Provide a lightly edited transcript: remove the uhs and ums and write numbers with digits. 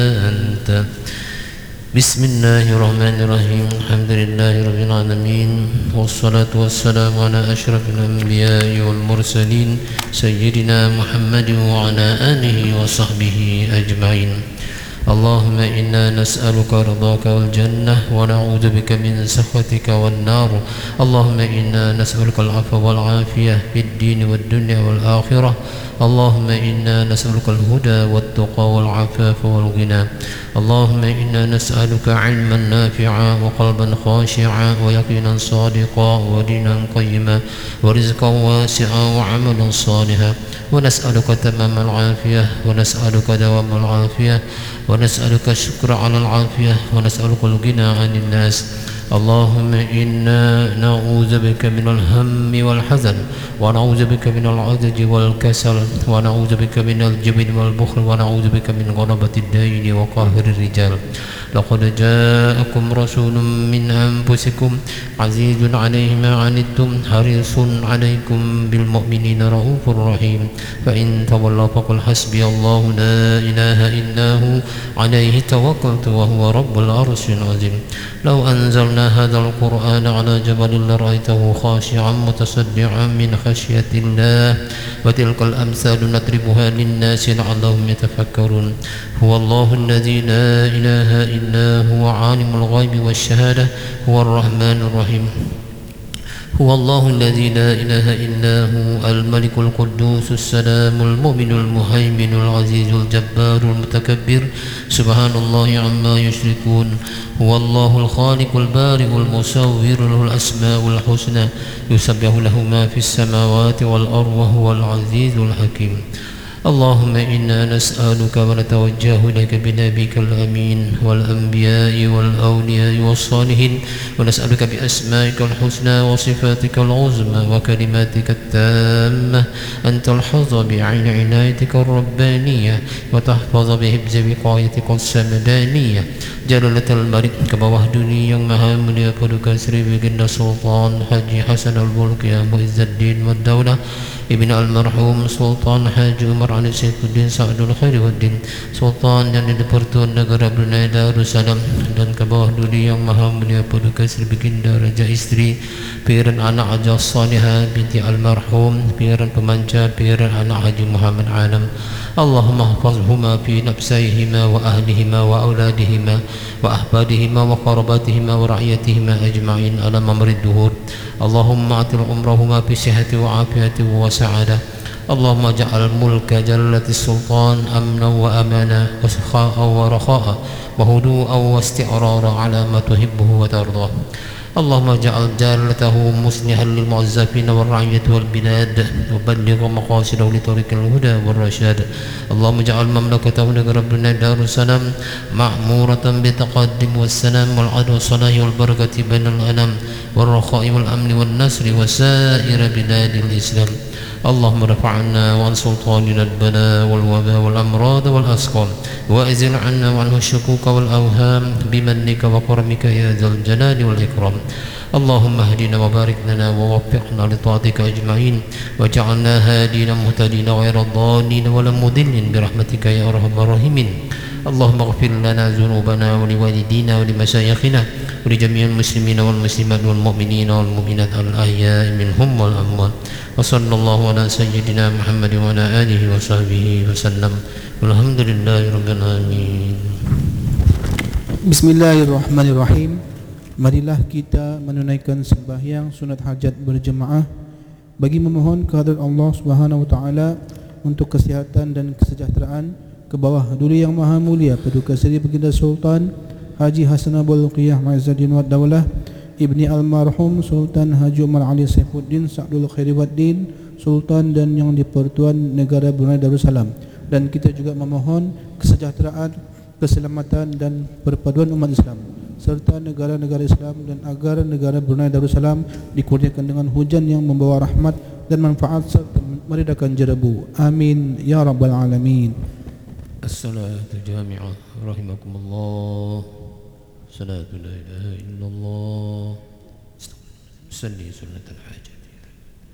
أنت. بسم الله الرحمن الرحيم. الحمد لله رب العالمين، والصلاة والسلام على أشرف الأنبياء والمرسلين سيدنا محمد وعلى آله وصحبه أجمعين. اللهم إنا نسألك رضاك والجنة ونعوذ بك من سخطك والنار. اللهم إنا نسألك العفو والعافية في الدين والدنيا والآخرة. اللهم إنا نسألك الهدى والتقى والعفاف والغنى. اللهم إنا نسألك علما نافعا وقلبا خاشعا ويقينا صادقا ودينا قيما ورزقا واسعا وعملا صالحا، ونسألك تمام العافية، ونسألك دوام العافية، ونسألك الشكر على العافية، ونسألك الغنى عن الناس. اللهم إنا نعوذ بك من الهم والحزن، ونعوذ بك من العجز والكسل، ونعوذ بك من الجبن والبخل، ونعوذ بك من غلبة الدين وقهر الرجال. لقد جاءكم رسول من أنفسكم عزيز عليه ما عنتم حريص عليكم بالمؤمنين رؤوف رحيم. فإن تولوا فقل حسبي الله لا إله إلا هو عليه توكلت وهو رب العرش العظيم. لو أنزلنا هذا القرآن على جبل لرأيته خاشعا متصدعا من خشية الله. وتلك الأمثال نضربها للناس لعلهم يتفكرون. هو الله الذي لا إله إلا هو عالم الغيب والشهادة، هو الرحمن الرحيم. هو الله الذي لا إله إلا هو الملك القدوس السلام المؤمن المهيمن العزيز الجبار المتكبر، سبحان الله عما يشركون. هو الله الخالق البارئ المصور، له الأسماء الحسنى، يسبح له ما في السماوات والأرض وهو العزيز الحكيم. اللهم إنا نسألك ونتوجه إليك بنبيك الأمين والأنبياء والأولياء والصالحين، ونسألك بأسمائك الحسنى وصفاتك العظمى وكلماتك التامة أن تلحظ بعين عنايتك الربانية وتحفظ بحفظ وقايتك السمدانية جلالة الملك كبوهدني yang maha mulia Paduka Sri Baginda Sultan Haji Hasan Al-Bolkiah Muizzuddin Wad-Daulah Ibn Al-Marhum Sultan Haji Umar Ali Saifuddin Sa'dul Khairuddin Sultan yang di-Persatuan Negara Brunei Darussalam, dan ke bawah duli yang maha mulia Paduka Sri Baginda Raja Isteri Piran anak Haji Salihah binti Al-Marhum, Piran pemanca Piran anak Haji Muhammad Alam. Allahumma hafazhuma fi nafsayhima wa ahlihima wa auladihima wa ahbadihima wa qarabatihima wa ra'iyatihima ajma'in ala mamrid duhur. Allahumma atil umrahuma fi sihhati wa afiyati wa sa'adah. Allahumma ja'al mulka jalatis sultan amna wa amana wa sakha'a wa rakha'a wa hudu'a wa isti'rara ala ma tuhibbuhu wa tardah. اللهم اجعل جالته مصلحا للمعزفين والرعية والبلاد وبلغ مقاصده لطريق الهدى والرشاد. اللهم اجعل مملكته نجر بنا دار السلام معمورة بالتقدم والسلام والعدل والصلاح والبركة بين الأنام والرخاء والأمن والنصر وسائر بلاد الإسلام. اللهم ارفع عنا وعن سلطاننا البلاء والوباء والأمراض والأسقام، وأزل عنا وعنه الشكوك والأوهام بمنك وكرمك يا ذا الجلال والإكرام. اللهم اهدنا وبارك لنا ووفقنا لطاعتك أجمعين، واجعلنا هادين مهتدين غير ضالين ولا مضلين برحمتك يا أرحم الراحمين. اللهم اغفر لنا ذنوبنا ولوالدينا ولمشايخنا ولجميع المسلمين والمسلمات والمؤمنين والمؤمنات الأحياء منهم والأموات. وصلى الله على سيدنا محمد وعلى آله وصحبه وسلم، والحمد لله رب العالمين. Bismillahirrahmanirrahim. Marilah kita menunaikan sembahyang sunat hajat berjemaah bagi memohon kehadrat Allah Subhanahu wa taala untuk kesihatan dan kesejahteraan ke bawah duli yang maha mulia Paduka Seri Baginda Sultan Haji Hasan Al-Bolkiah Muizzuddin Wad-Daulah Ibni Al-Marhum Sultan Haji Umar Ali Saifuddin Sa'dul Khairuddin Sultan dan yang di-Persatuan Negara Brunei Darussalam. Dan kita juga memohon kesejahteraan, keselamatan dan perpaduan umat Islam serta negara-negara Islam, dan agar negara Brunei Darussalam dikurniakan dengan hujan yang membawa rahmat dan manfaat serta meredakan jerebu. Amin ya rabbal alamin. As-salatu jami'ah rahimakumullah. Salatu la ilaha illallah. Salli sunnatul hajj.